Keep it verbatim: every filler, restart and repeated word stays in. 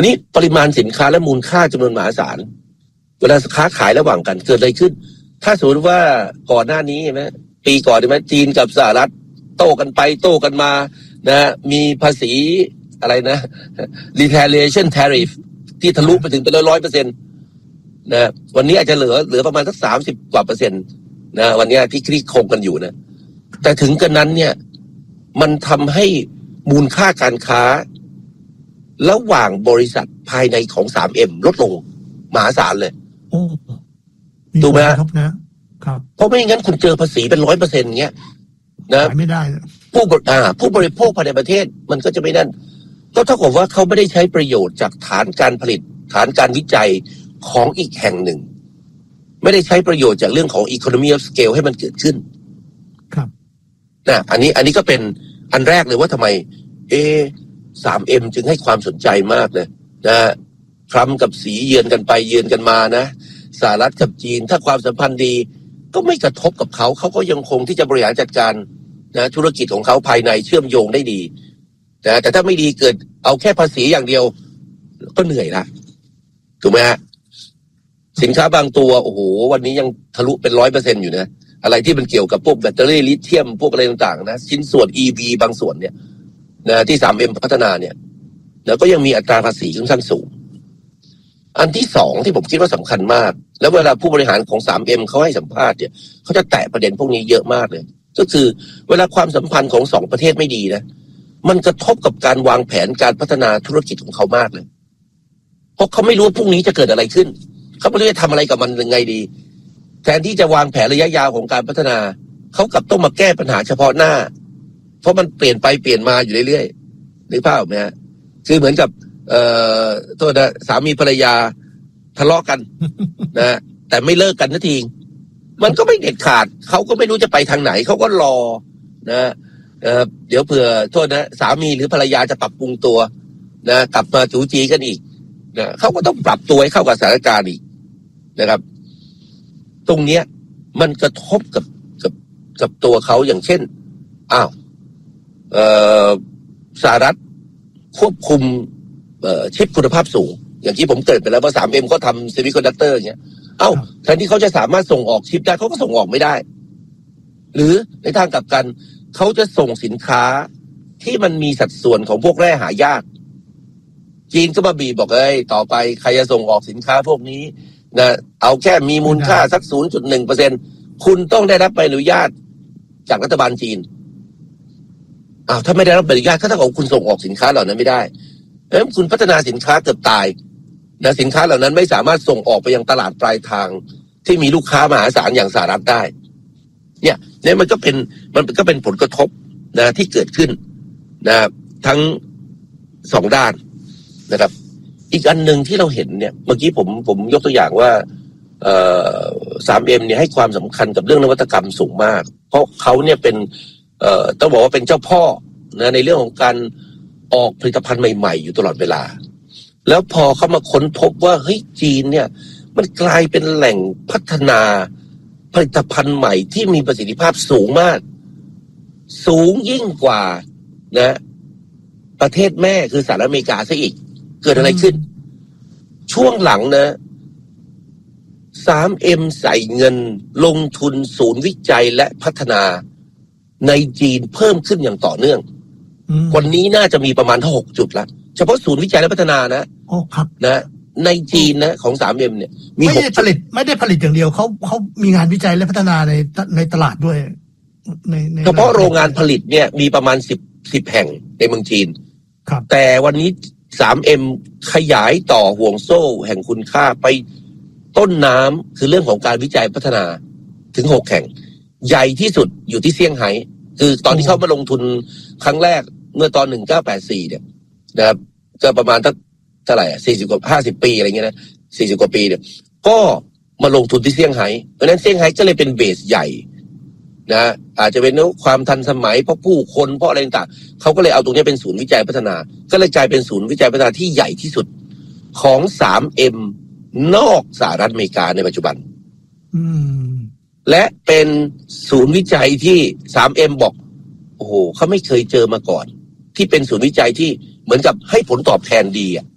วันนี้ปริมาณสินค้าและมูลค่าจำนวนมหาศาลเวลาค้าขายระหว่างกันเกิดอะไรขึ้นถ้าสมมติว่าก่อนหน้านี้ใช่ไหมปีก่อนใช่ไหมจีนกับสหรัฐโต้กันไปโต้กันมานะมีภาษีอะไรนะ retaliation tariff ที่ทะลุไปถึงเป็นร้อยเปอร์เซ็นต์นะวันนี้อาจจะเหลือเหลือประมาณสักสามสิบกว่าเปอร์เซ็นต์นะวันนี้ที่คลี่คงกันอยู่นะแต่ถึงกันนั้นเนี่ยมันทำให้มูลค่าการค้าระหว่างบริษัทภายในของ ทรี เอ็ม ลดลงมหาศาลเลยโอ้ถูกไหมครับนะครับเพราะไม่งั้นคุณเจอภาษีเป็นร้อยเปอร์เซ็นต์เงี้ยนะไม่ได้ผู้บริอ่าผู้บริโภคภายในประเทศมันก็จะไม่นั่นก็เท่ากับว่าเขาไม่ได้ใช้ประโยชน์จากฐานการผลิตฐานการวิจัยของอีกแห่งหนึ่งไม่ได้ใช้ประโยชน์จากเรื่องของ economy of scale ให้มันเกิดขึ้นครับนะอันนี้อันนี้ก็เป็นอันแรกเลยว่าทำไมเอ ทรี เอ็ม จึงให้ความสนใจมากเลยนะทรัมป์กับสีเยือนกันไปเยือนกันมานะสหรัฐกับจีนถ้าความสัมพันธ์ดีก็ไม่กระทบกับเขาเขาก็ยังคงที่จะบริหารจัดการนะธุรกิจของเขาภายในเชื่อมโยงได้ดีนะแต่ถ้าไม่ดีเกิดเอาแค่ภาษีอย่างเดียวก็เหนื่อยละถูกไหมฮะสินค้าบางตัวโอ้โหวันนี้ยังทะลุเป็นร้อยเปอร์เซ็นต์อยู่นะอะไรที่มันเกี่ยวกับพวกแบตเตอรี่ลิเธียมพวกอะไรต่างๆนะชิ้นส่วน อี วี บางส่วนเนี่ยนะที่ ทรี เอ็ม พัฒนาเนี่ยแล้วก็ยังมีอัตราภาษีค่อนข้างสูงอันที่สองที่ผมคิดว่าสำคัญมากแล้วเวลาผู้บริหารของ ทรี เอ็ม เขาให้สัมภาษณ์เนี่ยเขาจะแตะประเด็นพวกนี้เยอะมากเลยก็คือเวลาความสัมพันธ์ของสองประเทศไม่ดีนะมันกระทบกับการวางแผนการพัฒนาธุรกิจของเขามากเลยเพราะเขาไม่รู้ว่าพรุ่งนี้จะเกิดอะไรขึ้นเขาไม่รู้จะทำอะไรกับมันยังไงดีแทนที่จะวางแผนระยะยาวของการพัฒนาเขากลับต้องมาแก้ปัญหาเฉพาะหน้าเพราะมันเปลี่ยนไปเปลี่ยนมาอยู่เรื่อยๆนึกภาพไหมฮะคือเหมือนกับเอ่อโทษนะสามีภรรยาทะเลาะกันนะแต่ไม่เลิกกันนาทีมันก็ไม่เด็ดขาดเขาก็ไม่รู้จะไปทางไหนเขาก็รอนะเอ่อเดี๋ยวเผื่อโทษนะสามีหรือภรรยาจะปรับปรุงตัวนะกลับมาจูจีกันอีกนะเขาก็ต้องปรับตัวให้เข้ากับสถานการณ์อีกนะครับตรงเนี้ยมันกระทบกับกับกับตัวเขาอย่างเช่นอ้าวเอ่อสหรัฐควบคุมเอ่อชิปคุณภาพสูงอย่างที่ผมเกิดไปแล้วว่า ทรี เอ็ม เขาทำเซมิคอนดักเตอร์อย่างเงี้ยเอ้าแทนที่เขาจะสามารถส่งออกชิปได้เขาก็ส่งออกไม่ได้หรือในทางกลับกันเขาจะส่งสินค้าที่มันมีสัดส่วนของพวกแร่หายากจีนก็มาบีบบอกเอ้ยต่อไปใครจะส่งออกสินค้าพวกนี้นะเอาแค่มีมูลค่าสัก ศูนย์จุดหนึ่งเปอร์เซ็นต์ คุณต้องได้รับใบอนุญาตจากรัฐบาลจีนอ้าวถ้าไม่ได้รับใบอนุญาตก็เท่ากับคุณส่งออกสินค้าเหล่านั้นไม่ได้เอ้ยคุณพัฒนาสินค้าเกือบตายนะสินค้าเหล่านั้นไม่สามารถส่งออกไปยังตลาดปลายทางที่มีลูกค้ามหาศาลอย่างสหรัฐได้เนี่ยเนี่ยมันก็เป็นมันก็เป็นผลกระทบนะที่เกิดขึ้นนะทั้งสองด้านนะครับอีกอันหนึ่งที่เราเห็นเนี่ยเมื่อกี้ผมผมยกตัวอย่างว่าเอ่อ ทรี เอ็ม เนี่ยให้ความสำคัญกับเรื่องนวัตกรรมสูงมากเพราะเขาเนี่ยเป็นเอ่อต้องบอกว่าเป็นเจ้าพ่อนะในเรื่องของการออกผลิตภัณฑ์ใหม่ๆอยู่ตลอดเวลาแล้วพอเขามาค้นพบว่าเฮ้ยจีนเนี่ยมันกลายเป็นแหล่งพัฒนาผลิตภัณฑ์ใหม่ที่มีประสิทธิภาพสูงมากสูงยิ่งกว่านะประเทศแม่คือสหรัฐอเมริกาซะอีกเกิดอะไรขึ้นช่วงหลังนะ ทรี เอ็ม ใส่เงินลงทุนศูนย์วิจัยและพัฒนาในจีนเพิ่มขึ้นอย่างต่อเนื่องวันนี้น่าจะมีประมาณหกจุดละเฉพาะศูนย์วิจัยและพัฒนานะโอ้ครับนะในจีนนะของ ทรี เอ็ม เนี่ยมีไม่ได้ผลิตไม่ได้ผลิตอย่างเดียวเขาเขามีงานวิจัยและพัฒนาในในตลาดด้วยในเฉพาะโรงงานผลิตเนี่ยมีประมาณสิบ สิบแห่งในเมืองจีนครับแต่วันนี้ ทรี เอ็ม ขยายต่อห่วงโซ่แห่งคุณค่าไปต้นน้ำคือเรื่องของการวิจัยพัฒนาถึงหกแห่งใหญ่ที่สุดอยู่ที่เซี่ยงไฮ้คือตอนที่เข้ามาลงทุนครั้งแรกเมื่อตอนหนึ่งเก้าแปดสี่เนี่ยนะครับก็ประมาณตั้งเท่าไหร่อ่ะสี่สิบกว่าห้าสิบปีอะไรเงี้ยนะสี่สิบกว่าปีเนี่ยก็มาลงทุนที่เซี่ยงไฮ้เพราะนั้นเซี่ยงไฮ้ก็เลยเป็นเบสใหญ่นะอาจจะเป็นความทันสมัยเพราะผู้คนเพราะอะไรต่างๆเขาก็เลยเอาตรงนี้เป็นศูนย์วิจัยพัฒนาก็เลยกลายเป็นศูนย์วิจัยพัฒนาที่ใหญ่ที่สุดของ ทรี เอ็ม นอกสหรัฐอเมริกาในปัจจุบันและเป็นศูนย์วิจัยที่ ทรี เอ็ม บอกโอ้โหเขาไม่เคยเจอมาก่อนที่เป็นศูนย์วิจัยที่เหมือนกับให้ผลตอบแทนดีอ่ะ